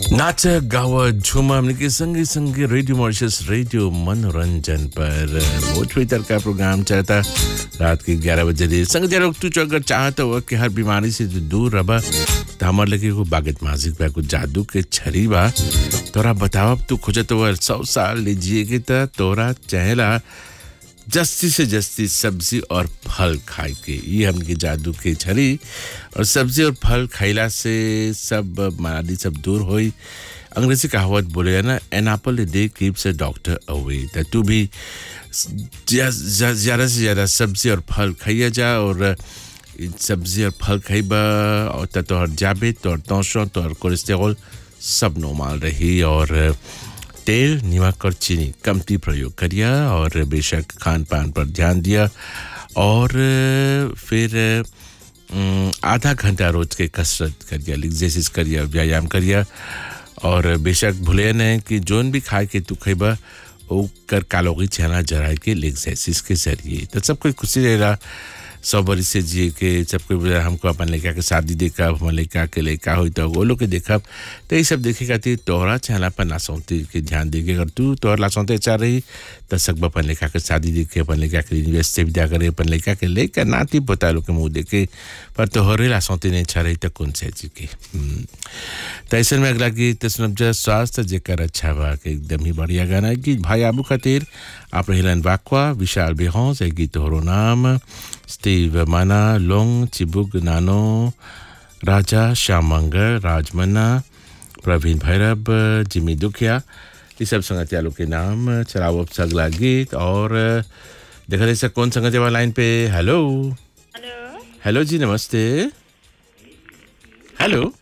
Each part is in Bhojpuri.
नाच गावा झूमा हमने के संगे संगे रेडियो मॉरिशस रेडियो मनोरंजन पर भोजपुरी तर का प्रोग्राम चलता रात के 11 बजे दे संग जरा तू अगर चाहता हो कि हर बीमारी से दूर रहा तो हमार लगे को बागत माजिक बा को जादू के छरी बा तोरा बताओ अब तू खोजत हो 100 साल लीजिए के त तोरा चहला जस्ती से जस्ती सब्जी और फल खाए के ये हमके जादू के छरी और सब्जी और फल खाइला से सब बीमारी सब दूर होई अंग्रेजी कहावत बोले ना an apple a day keeps a doctor अवे दैट तू भी ज़्यादा से ज़्यादा सब्जी और फल खाइया जा और सब्जी और फल खाइबा और तोहर जाबित और तौशों और कोलेस्टेरोल सब नॉर्मल रही और तेल नमक और चीनी कमती प्रयोग करिया और बेशक खान पान पर ध्यान दिया और फिर आधा घंटा रोज के कसरत करिया एक्सरसाइज करिया व्यायाम करिया और बेशक भूले नहीं कि जोन भी खाए के तू खेबा वो कर कैलोरी चना जराए के एक्सरसाइज के जरिए तो सब कोई खुशी रहेगा 100 बरिस से जिए के सबको हमको अपन लड़का के शादी देखा हमारे लड़का के लड़का हो तो वो लोग के देखा तो ये सब देखे खातिर तोहरा चहला पर नासौती के ध्यान देके अगर तू तोहर लासौते चाह रही तो सब अपन लड़का के शादी देखे अपन लड़का के यूनिवर्सिटी विदा करे अपन लड़का के लेकर नाती पोता लोग के मुँह देखे पर तोहरे लासौते नहीं चाह रही तो कौन से जी के तो ऐसे में अगला गीत सुनब जा स्वास्थ्य जेकर अच्छा बा के एकदम ही बढ़िया गाना गीत भाई आबू खातिर आप हिलन वाकवा विशाल बेहौस एक गीत तोहरो नाम स्टीव माना लोंग चिबुक नानो राजा श्यामंगर राजमन्ना प्रवीण भैरव जिमी दुखिया ये सब संगतियालों के नाम चलाओ अब अगला गीत और देखा जैसे कौन संगति वाला लाइन पे हेलो हेलो हेलो जी नमस्ते हेलो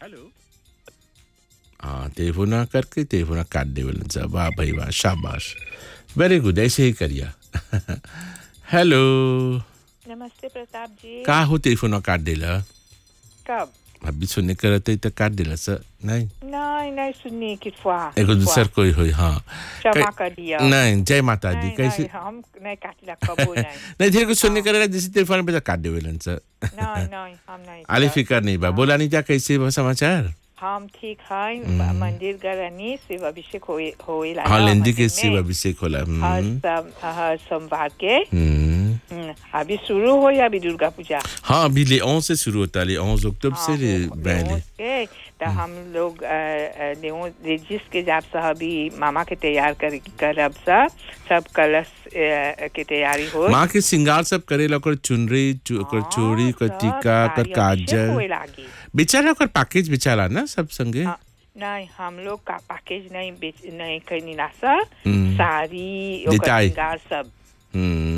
हाँ टेलीफोन करके टेलीफोन काट दे बोले वाह भाई वाह शाबाश वेरी गुड ऐसे ही करिया हेलो नमस्ते प्रताप जी का हो टेलीफोन काट देला कब अभी सुनने करते तो काट देला सर नहीं नहीं सुनने की फुआ एक दूसर कोई होई हाँ क्षमा कर दिया नहीं जय माता दी कैसे नहीं, हम नहीं काटला कबो नहीं नहीं ढेर कुछ सुनने करेला जैसे टेलीफोन पे तो काट देवेलन सर नहीं हम नहीं आली फिकर नहीं बा बोला नहीं जा कैसे बा समाचार हम ठीक हैं मंदिर गरानी शिव अभिषेक होए ला हाँ लेंदी के शिव अभिषेक होला हर सोमवार के अभी शुरू हो या अभी दुर्गा पूजा हाँ अभी ले 11 से शुरू होता है ले 11 अक्टूबर से पहले तो हम लोग जिस के जाप से अभी मामा के तैयार करब सब कलश के तैयारी हो माँ के श्रृंगार सब करेला ओकर चुनरी ओकर चूड़ी ओकर टीका ओकर काजल बेचारा ओकर पैकेज बेचारा ना सब संगे नहीं हम लोग का पैकेज नहीं नहीं कहीं ना साड़ी ओकर श्रृंगार सब